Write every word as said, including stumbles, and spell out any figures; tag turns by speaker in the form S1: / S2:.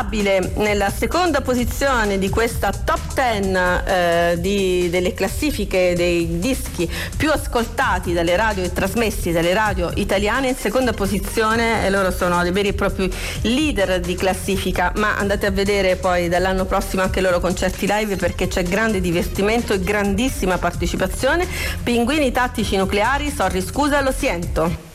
S1: stabile nella seconda posizione di questa top ten eh, di, delle classifiche dei dischi più ascoltati dalle radio e trasmessi dalle radio italiane. In seconda posizione, e loro sono dei veri e propri leader di classifica, ma andate a vedere poi dall'anno prossimo anche i loro concerti live, perché c'è grande divertimento e grandissima partecipazione. Pinguini Tattici Nucleari, sorry scusa, lo siento.